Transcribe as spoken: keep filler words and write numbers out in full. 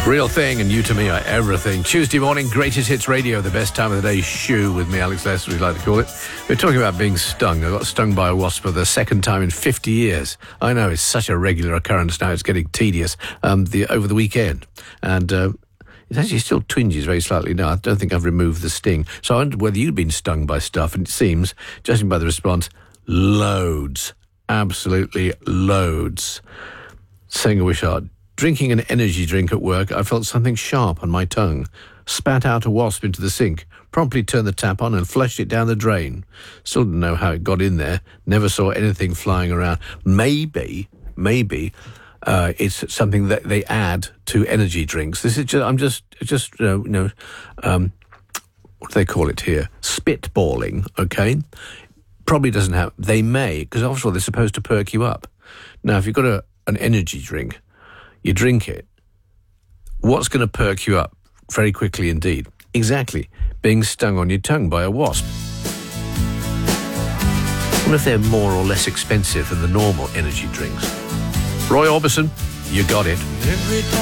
Real Thing and You to Me Are Everything. Tuesday morning, Greatest Hits Radio, the best time of the day, shoe with me, Alex Lester, we like to call it. We're talking about being stung. I got stung by a wasp for the second time in fifty years. I know, it's such a regular occurrence now, it's getting tedious. Um, the over the weekend. And uh, it actually still twinges very slightly now. I don't think I've removed the sting. So I wondered whether you'd been stung by stuff, and it seems, judging by the response, loads. Absolutely loads. Saying a wish art. Drinking an energy drink at work, I felt something sharp on my tongue. Spat out a wasp into the sink, promptly turned the tap on and flushed it down the drain. Still didn't know how it got in there. Never saw anything flying around. Maybe, maybe uh, it's something that they add to energy drinks. This is just, I'm just, just, uh, you know, um, what do they call it here? Spitballing, okay? Probably doesn't have, they may, because after all, they're supposed to perk you up. Now, if you've got a, an energy drink, you drink it, what's going to perk you up very quickly indeed? Exactly, being stung on your tongue by a wasp. I wonder if they're more or less expensive than the normal energy drinks. Roy Orbison, you got it.